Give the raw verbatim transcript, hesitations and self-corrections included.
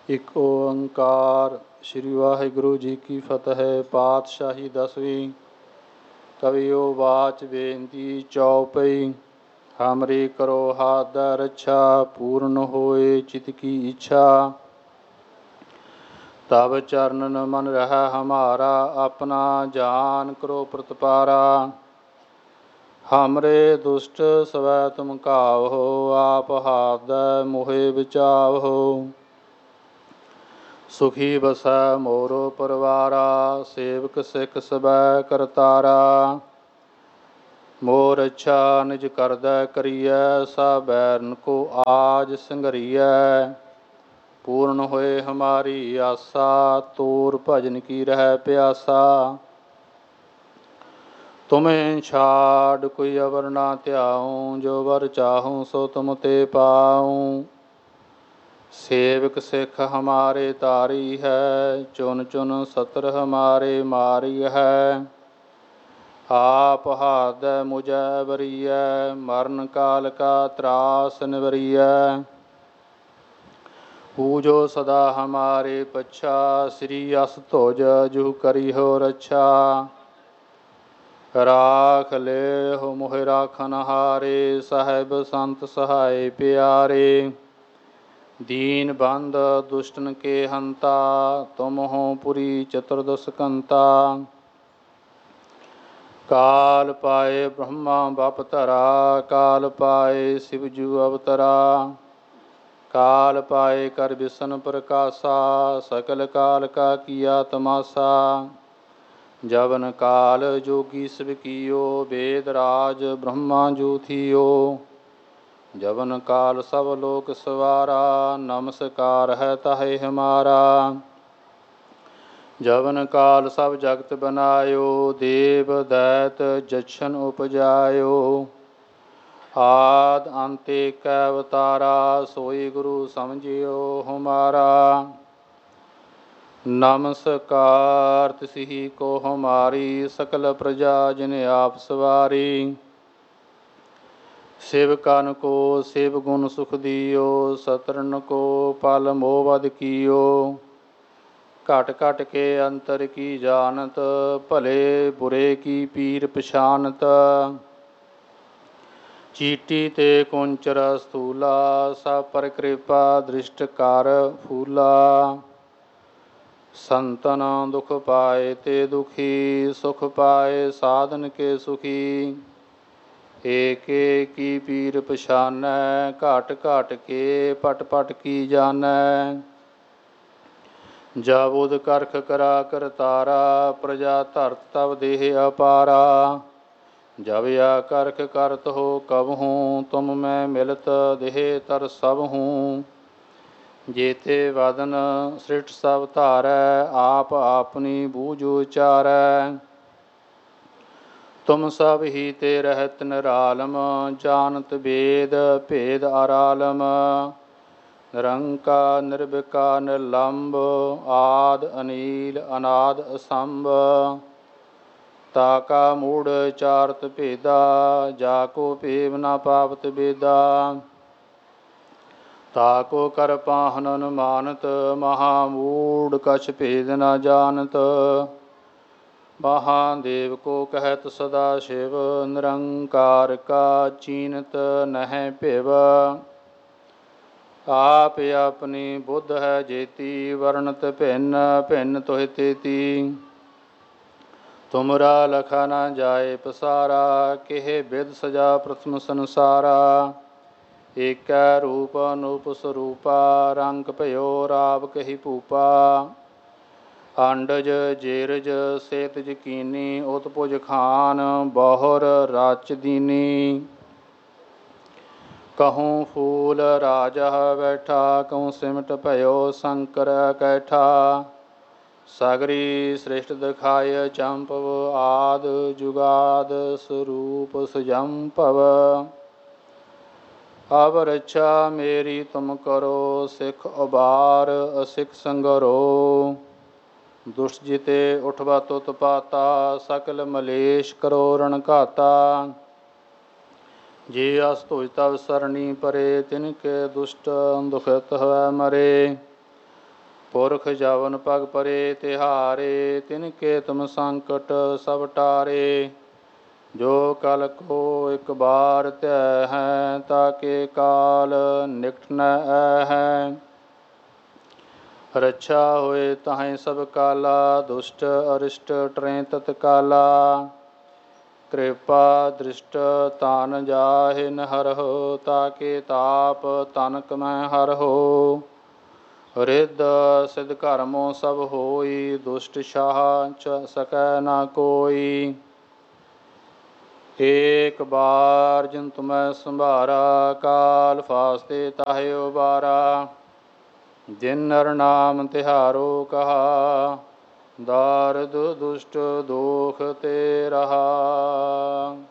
ਇੱਕ ਓੰਕਾਰ ਸ੍ਰੀ ਵਾਹਿਗੁਰੂ ਜੀ ਕੀ ਫਤਿਹ। ਪਾਤਸ਼ਾਹੀ ਦਸਵੀਂ। ਕਵਿਓ ਬਾਚ ਬੇਨਤੀ ਚੌਪਈ। ਹਮਰੀ ਕਰੋ ਹਾਥ ਦਾ ਰੱਛਾ, ਪੂਰਨ ਹੋਏ ਚਿਤ ਕੀ ਇੱਛਾ। ਤਬ ਚਰਨਨ ਮਨ ਰਹਿ ਹਮਾਰਾ, ਆਪਣਾ ਜਾਨ ਕਰੋ ਪ੍ਰਤਪਾਰਾ। ਹਮਰੇ ਦੁਸ਼ਟ ਸਵੈ ਤੁਮ ਘਾਵਹੁ, ਆਪ ਹਾਥ ਦੈ ਮੋਹਿ ਬਚਾਵਹੁ। ਸੁਖੀ ਬਸੈ ਮੋਰੋ ਪਰਵਾਰਾ, ਸੇਵਕ ਸਿੱਖ ਸਭੈ ਕਰਤਾਰਾ। ਮੋਰ ਅੱਛਾ ਨਿਜ ਕਰਦੈ ਕਰੀਐ, ਸਭ ਬੈਰਨ ਕੋ ਆਜ ਸੰਘਰੀਐ। ਪੂਰਨ ਹੋਏ ਹਮਾਰੀ ਆਸਾ, ਤੋਰ ਭਜਨ ਕੀ ਰਹਿ ਪਿਆਸਾ। ਤੁਮਹਿ ਛਾਡ ਕੋਈ ਅਵਰ ਨਾ ਧਿਆਉ, ਜੋ ਵਰ ਚਾਹਉ ਸੋ ਤੁਮ ਤੇ ਪਾਉ। ਸੇਵਕ ਸਿੱਖ ਹਮਾਰੇ ਤਾਰੀ ਹੈ, ਚੁਨ ਚੁਨ ਸਤਰ ਹਮਾਰੇ ਮਾਰੀ ਹੈ। ਆਪ ਹਾਥ ਦੈ ਮੁਝੈ ਬਰੀਐ, ਮਰਨ ਕਾਲ ਕਾ ਤਰਾਸ ਨਿਵਰੀਐ। ਪੂਜੋ ਸਦਾ ਹਮਾਰੇ ਪੱਛਾ, ਸ੍ਰੀ ਅਸ ਧੁਜ ਜੁ ਕਰੀ ਹੋ ਰੱਛਾ। ਰਾਖ ਲੇਹੁ ਮੋਹਿ ਰਾਖਨ ਹਾਰੇ, ਸਾਹਿਬ ਸੰਤ ਸਹਾਇ ਪਿਆਰੇ। ਦੀਨ ਬੰਧ ਦੁਸ਼ਟਨ ਕੇ ਹੰਤਾ, ਤੁਮ ਹੋ ਪੁਰੀ ਚਤੁਰਦਸ ਕੰਤਾ। ਕਾਲ ਪਾਏ ਬ੍ਰਹਮਾ ਬਪ ਧਰਾ, ਕਾਲ ਪਾਏ ਸਿਵ ਜੁ ਅਵਤਰਾ। ਕਾਲ ਪਾਏ ਕਰ ਬਿਸ਼ਨ ਪ੍ਰਕਾਸ਼ਾ, ਸਕਲ ਕਾਲ ਕਾ ਕੀਆ ਤਮਾਸਾ। ਜਵਨ ਕਾਲ ਜੋਗੀ ਸਿਵ ਕੀਓ, ਵੇਦ ਰਾਜ ਬ੍ਰਹਮਾ ਜੁ ਥੀਓ। ਜਵਨ ਕਾਲ ਸਭ ਲੋਕ ਸਵਾਰਾ, ਨਮਸਕਾਰ ਹੈ ਤਾਹਿ ਹਮਾਰਾ। ਜਵਨ ਕਾਲ ਸਭ ਜਗਤ ਬਨਾਇਓ, ਦੇਵ ਦੈਤ ਜਛਨ ਉਪਜਾਇਓ। ਆਦਿ ਅੰਤ ਏਕੈ ਅਵਤਾਰਾ, ਸੋਈ ਗੁਰੂ ਸਮਝਿਓ ਹਮਾਰਾ। ਨਮਸਕਾਰ ਤਿਸਹੀ ਕੋ ਹਮਾਰੀ, ਸਕਲ ਪ੍ਰਜਾ ਜਿਨ ਆਪ ਸਵਾਰੀ। ਸੇਵਕਨ ਕੋ ਸੇਵ ਗੁਣ ਸੁਖ ਦਿਓ, ਸਤਰਨ ਕੋ ਪਲ ਮੋਹ ਵਧ ਕੀਓ। ਘਟ ਘਟ ਕੇ ਅੰਤਰ ਕੀ ਜਾਨਤ, ਭਲੇ ਬੁਰੇ ਕੀ ਪੀਰ ਪਛਾਨਤ। ਚੀਟੀ ਤੇ ਕੁੰਚਰ ਸਥੂਲਾ, ਸਭ ਪਰ ਕਿਰਪਾ ਦ੍ਰਿਸ਼ਟ ਕਰ ਫੂਲਾ। ਸੰਤਨ ਦੁਖ ਪਾਏ ਤੇ ਦੁਖੀ, ਸੁਖ ਪਾਏ ਸਾਧਨ ਕੇ ਸੁਖੀ। ਏਕ ਏਕ ਕੀ ਪੀਰ ਪਛਾਨੈ, ਘਟ ਘਟ ਕੇ ਪਟ ਪਟ ਕੀ ਜਾਨੈ। ਜਬ ਉਦ ਕਰਖ ਕਰਾ ਕਰਤਾਰਾ, ਪ੍ਰਜਾ ਧਰਤ ਤਬ ਦੇਹ ਅਪਾਰਾ। ਜਬ ਆ ਕਰਖ ਕਰਤ ਹੋ ਕਬਹੂੰ, ਤੁਮ ਮੈਂ ਮਿਲਤ ਦੇਹ ਤਰ ਸਬਹੂੰ। ਜੇਤੇ ਵਦਨ ਸ੍ਰਿਸ਼ਟ ਸਭ ਧਾਰੈ, ਆਪ ਆਪਨੀ ਬੂਝ ਉਚਾਰੈ। ਤੁਮ ਸਭ ਹੀ ਤੇ ਰਹਿਤ ਨਿਰਾਲਮ, ਜਾਨਤ ਵੇਦ ਭੇਦ ਅਰਾਲਮ। ਨਿਰੰਕਾਰ ਨਿਰਵਿਕਾਰ ਨਿਰਲੰਭ, ਆਦਿ ਅਨੀਲ ਅਨਾਦਿ ਅਸੰਭ। ਤਾ ਕਾ ਮੂੜ ਚਾਰਤ ਭੇਦਾ, ਜਾ ਕੋ ਭੇਵ ਨ ਪਾਵਤ ਬੇਦਾ। ਤਾ ਕੋ ਕਰ ਪਾਹਨ ਅਨੁਮਾਨਤ, ਮਹਾ ਮੂੜ ਕਛ ਭੇਦ ਨ ਜਾਨਤ। ਮਹਾਦੇਵ ਕੋ ਕਹਿਤ ਸਦਾ ਸ਼ਿਵ, ਨਿਰੰਕਾਰ ਕਾ ਚੀਨਤ ਨਹਿ ਭਿਵ। ਆਪ ਆਪਣੀ ਬੁੱਧ ਹੈ ਜੇਤੀ, ਵਰਣਤ ਭਿੰਨ ਭਿੰਨ ਤੋਹਿ ਤੇਤੀ। ਤੁਮਰਾ ਲਖਾ ਨ ਜਾਏ ਪਸਾਰਾ, ਕਿਹ ਬਿਧ ਸਜਾ ਪ੍ਰਥਮ ਸੰਸਾਰਾ। ਏਕੈ ਰੂਪ ਅਨੂਪ ਸਰੂਪਾ, ਰੰਗ ਭਇਓ ਰਾਵ ਕਹੀ ਭੂਪਾ। ਅੰਡਜ ਜੇਰਜ ਸੇਤਜ ਕੀਨੀ, ਉਤਪੁਜ ਖਾਨ ਬਹੁਰ ਰਚ ਦੀਨੀ। ਕਹੂੰ ਫੂਲ ਰਾਜਾ ਬੈਠਾ, ਕਹੂੰ ਸਿਮਟ ਭਇਓ ਸ਼ੰਕਰ ਕੈਠਾ। ਸਗਰੀ ਸ੍ਰਿਸ਼ਟ ਦਿਖਾਇ ਚੰਪਵ, ਆਦਿ ਜੁਗਾਦ ਸਰੂਪ ਸਜੰਭਵ। ਅਬ ਰੱਛਾ ਮੇਰੀ ਤੁਮ ਕਰੋ, ਸਿੱਖ ਉਬਾਰ ਅਸਿੱਖ ਸੰਗਰੋ। ਦੁਸ਼ਟ ਜਿਤੇ ਉਠਵਾ ਤੁਤ ਪਾਤਾ, ਸਕਲ ਮਲੇਸ਼ ਕਰੋ ਰਣ ਘਾਤਾ। ਜੇ ਅਸ ਧੁਜ ਤਵ ਸਰਣੀ ਪਰੇ, ਤਿਨਕੇ ਦੁਸ਼ਟ ਦੁਖਿਤ ਹੋਇ ਮਰੇ। ਪੁਰਖ ਜਵਨ ਪਗ ਪਰੇ ਤਿਹਾਰੇ ਤਿਨ ਕੇ ਤੁਮ ਸੰਕਟ ਸਭ ਟਾਰੇ। ਜੋ ਕਲ ਕੋ ਇੱਕ ਬਾਰ ਧਿਆ ਹੈ ਤਾਕੇ ਕਾਲ ਨਿਕਟ ਨ ਹੈ। ਰੱਛਾ ਹੋਏ ਤਾਹੇ ਸਭ ਕਾਲਾ ਦੁਸ਼ਟ ਅਰਿਸ਼ਟ ਟਰੈ ਤਤ ਕਾਲਾ। ਕਿਰਪਾ ਦ੍ਰਿਸ਼ਟ ਤਾਨ ਜਾਹਿ ਨ ਹਰਹੁ ਤਾਕੇ ਤਾਪ ਤਨਕ ਮੈਂ ਹਰਹੁ। ਰਿੱਧ ਸਿਧ ਕਰਮੋ ਸਭ ਹੋਈ ਦੁਸ਼ਟ ਛਾਹ ਚ ਸਕੈ ਨਾ ਕੋਈ। ਏਕ ਬਾਰ ਜਿਨ ਤੁਮੈ ਸੰਭਾਰਾ ਕਾਲ ਫਾਸਤੇ ਤਾਹਿ ਉਬਾਰਾ। ਜਿਨ ਨਰ ਨਾਮ ਤਿਹਾਰੋ ਕਹਾ ਦਾਰਦ ਦੁਸ਼ਟ ਦੋਖ ਤੇ ਰਹਾ।